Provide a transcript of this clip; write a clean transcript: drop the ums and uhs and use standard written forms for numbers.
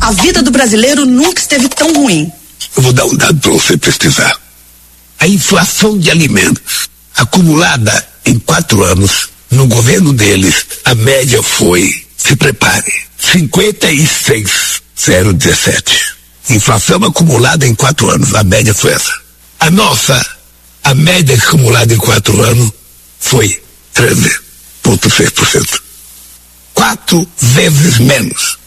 A vida do brasileiro nunca esteve tão ruim. Eu vou dar um dado para você pesquisar. A inflação de alimentos acumulada em 4 anos, no governo deles, a média foi, se prepare, 56,017. Inflação acumulada em 4 anos, a média foi essa. A média acumulada em 4 anos foi 13,6%. 4 vezes menos